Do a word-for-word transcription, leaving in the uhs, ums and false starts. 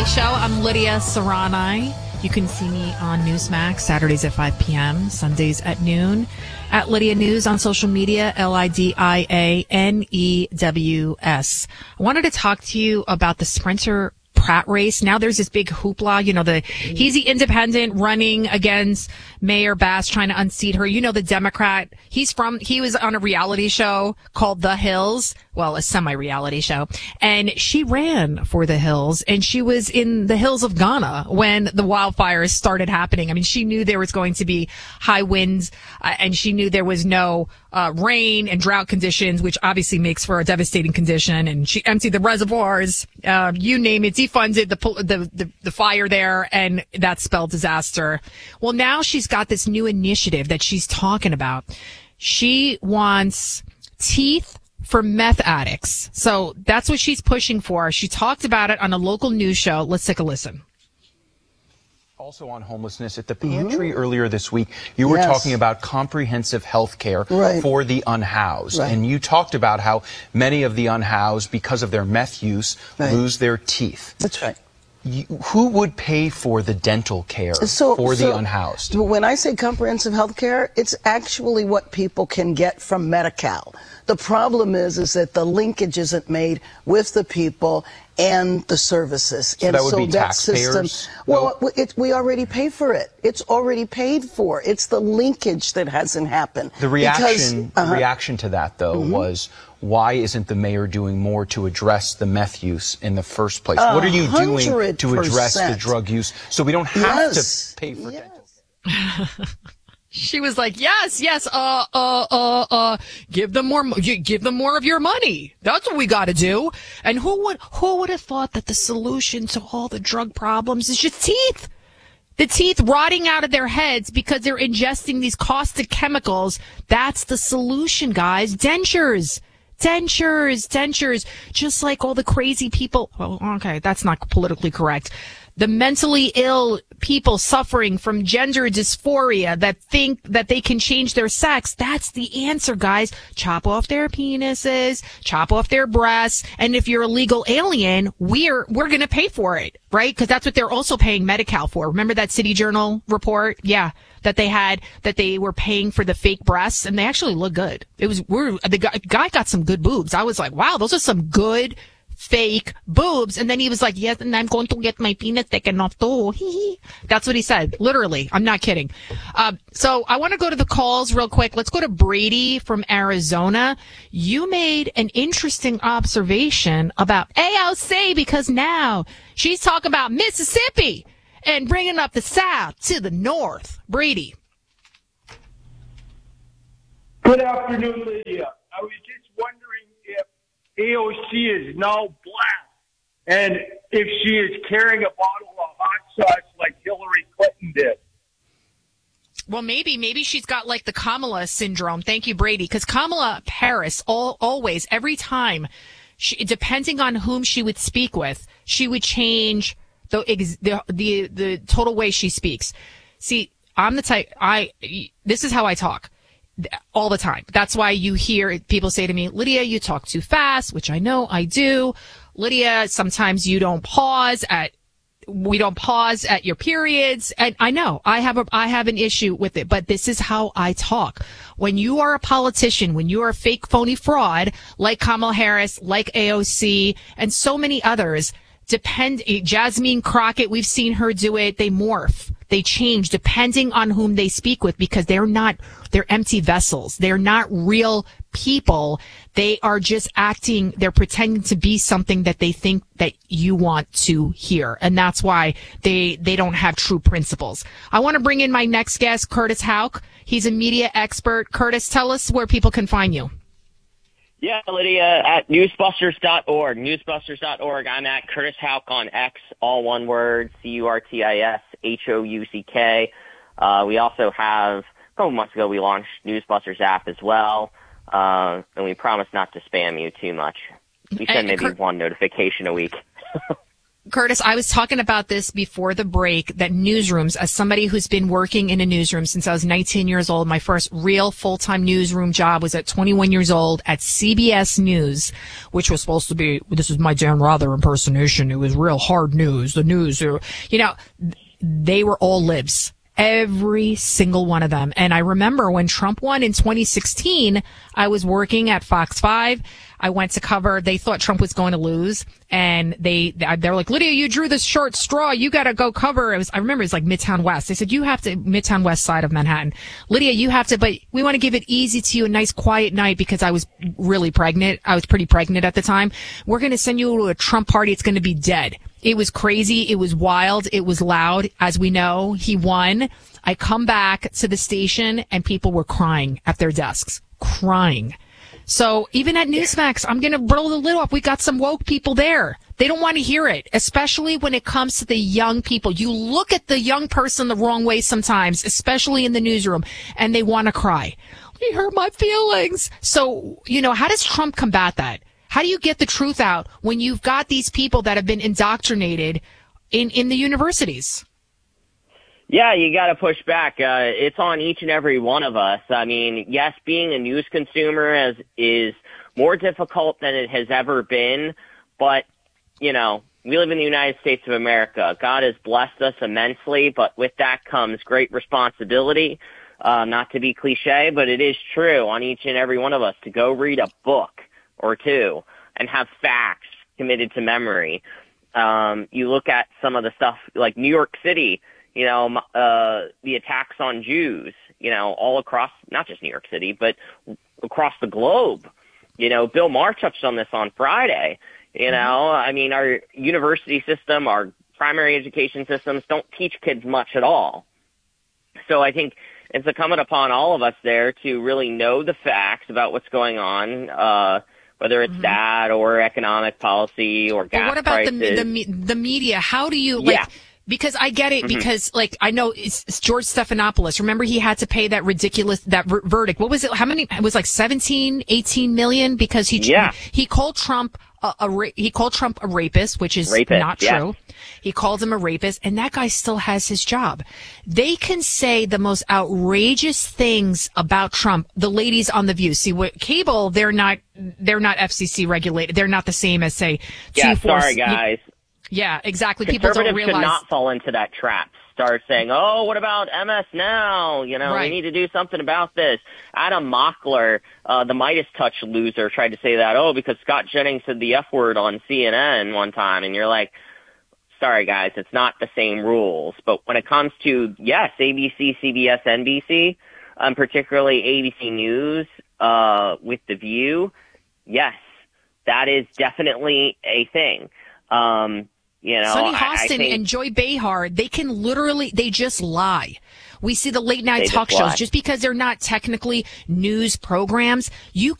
Show. I'm Lydia Serrani. You can see me on Newsmax Saturdays at five p.m., Sundays at noon. At Lydia News on social media, L I D I A N E W S. I wanted to talk to you about the Sprinter Pratt race. Now there's this big hoopla. You know, the he's the independent running against Mayor Bass, trying to unseat her. You know, the Democrat. He's from, he was on a reality show called The Hills. Well, a semi-reality show. And she ran for the Hills, and she was in the hills of Ghana when the wildfires started happening. I mean, she knew there was going to be high winds, uh, and she knew there was no uh, rain and drought conditions, which obviously makes for a devastating condition. And she emptied the reservoirs, uh, you name it, defunded the, the, the, the fire there, and that spelled disaster. Well, now she's got this new initiative that she's talking about. She wants teeth for meth addicts. So that's what she's pushing for. She talked about it on a local news show. Let's take a listen. Also on homelessness, at the pantry mm-hmm. earlier this week, you were yes. talking about comprehensive health care right. for the unhoused. Right. And you talked about how many of the unhoused, because of their meth use, right. lose their teeth. That's right. You, who would pay for the dental care so, for so the unhoused? When I say comprehensive health care, it's actually what people can get from Medi-Cal. The problem is, is that the linkage isn't made with the people and the services. So and that would so be that taxpayers? system, well, no. it, we already pay for it. It's already paid for. It's the linkage that hasn't happened. The reaction, because, uh-huh. the reaction to that, though, mm-hmm. was, why isn't the mayor doing more to address the meth use in the first place? one What are you doing hundred percent. to address the drug use so we don't have yes. to pay for yes. dental? She was like, yes, yes, uh, uh, uh, uh, give them more, give them more of your money. That's what we got to do. And who would, who would have thought that the solution to all the drug problems is just teeth? The teeth rotting out of their heads because they're ingesting these caustic chemicals. That's the solution, guys. Dentures. Dentures, dentures, just like all the crazy people. Well, okay, that's not politically correct. The mentally ill people suffering from gender dysphoria that think that they can change their sex. That's the answer, guys. Chop off their penises, chop off their breasts. And if you're a legal alien, we're, we're going to pay for it, right? Because that's what they're also paying Medi-Cal for. Remember that City Journal report? Yeah. That they had, that they were paying for the fake breasts, and they actually look good. It was, we're, the guy, guy got some good boobs. I was like, wow, those are some good fake boobs. And then he was like, yes, and I'm going to get my penis taken off too. That's what he said. Literally. I'm not kidding. Uh, so I want to go to the calls real quick. Let's go to Brady from Arizona. You made an interesting observation about A O C because now she's talking about Mississippi and bringing up the South to the North. Brady. Good afternoon, Lydia. I was just wondering if A O C is now black and if she is carrying a bottle of hot sauce like Hillary Clinton did. Well, maybe, maybe she's got like the Kamala syndrome. Thank you, Brady. Because Kamala Harris, all, always, every time, she, depending on whom she would speak with, she would change the, the, the, the total way she speaks. See, I'm the type, I, this is how I talk all the time. That's why you hear people say to me, Lydia, you talk too fast, which I know I do. Lydia, sometimes you don't pause at, we don't pause at your periods. And I know I have a, I have an issue with it, but this is how I talk. When you are a politician, when you are a fake, phony fraud, like Kamala Harris, like A O C, and so many others, depend, Jasmine Crockett, we've seen her do it. They morph. They change depending on whom they speak with because they're not, they're empty vessels. They're not real people. They are just acting, they're pretending to be something that they think that you want to hear. And that's why they, they don't have true principles. I want to bring in my next guest, Curtis Houck. He's a media expert. Curtis, tell us where people can find you. Yeah, Lydia, at newsbusters dot org. newsbusters dot org. I'm at Curtis Houck on X, all one word, C U R T I S H O U C K. Uh, we also have, a couple months ago, we launched Newsbusters app as well, uh, and we promise not to spam you too much. We send maybe Cur- one notification a week. Curtis, I was talking about this before the break, that newsrooms, as somebody who's been working in a newsroom since I was nineteen years old, my first real full-time newsroom job was at twenty-one years old at C B S News, which was supposed to be, this is my Dan Rather impersonation. It was real hard news. The news, you know, they were all libs. Every single one of them. And I remember when Trump won in twenty sixteen, I was working at Fox five. I went to cover, they thought Trump was going to lose. And they, they were like, Lydia, you drew this short straw. You got to go cover. It was, I remember it was like Midtown West. They said, you have to, Midtown West side of Manhattan. Lydia, you have to, but we want to give it easy to you, a nice quiet night, because I was really pregnant. I was pretty pregnant at the time. We're going to send you to a Trump party. It's going to be dead. It was crazy. It was wild. It was loud. As we know, he won. I come back to the station and people were crying at their desks, crying. So even at Newsmax, I'm going to blow the lid off. We got some woke people there. They don't want to hear it, especially when it comes to the young people. You look at the young person the wrong way sometimes, especially in the newsroom, and they want to cry. You hurt my feelings. So, you know, how does Trump combat that? How do you get the truth out when you've got these people that have been indoctrinated in, in the universities? Yeah, you got to push back. Uh, it's on each and every one of us. I mean, yes, being a news consumer is, is more difficult than it has ever been, but, you know, we live in the United States of America. God has blessed us immensely, but with that comes great responsibility. Uh, not to be cliche, but it is true on each and every one of us to go read a book or two and have facts committed to memory. Um, you look at some of the stuff like New York City, you know, uh, the attacks on Jews, you know, all across, not just New York City, but across the globe. You know, Bill Maher touched on this on Friday. You know, I mean, our university system, our primary education systems don't teach kids much at all. So I think it's incumbent upon all of us there to really know the facts about what's going on, uh, whether it's mm-hmm. that or economic policy or gas prices. But what about prices. the, the the media? How do you, like, yeah. because I get it, Mm-hmm. because, like, I know it's, it's George Stephanopoulos. Remember, he had to pay that ridiculous, that ver- verdict. What was it? How many? It was like seventeen, eighteen million because he, yeah. he called Trump a, a ra- he called Trump a rapist, which is rapist, not yeah. true. He called him a rapist, and that guy still has his job. They can say the most outrageous things about Trump. The ladies on The View. See, what cable, they're not, they're not F C C regulated. They're not the same as, say, yeah, two, four, sorry, guys. Yeah, exactly. People don't Conservatives realize. should not fall into that trap. Start saying, oh, what about M S Now? You know, Right. we need to do something about this. Adam Mockler, uh, the Midas Touch loser, tried to say that, oh, because Scott Jennings said the F word on C N N one time. And you're like, sorry, guys, it's not the same rules. But when it comes to, yes, A B C, C B S, N B C, um, particularly A B C News uh, with The View, yes, that is definitely a thing. Um You know, Sonny I, Hostin I think, and Joy Behar, they can literally, they just lie. We see the late night They talk just shows lie. just because they're not technically news programs. You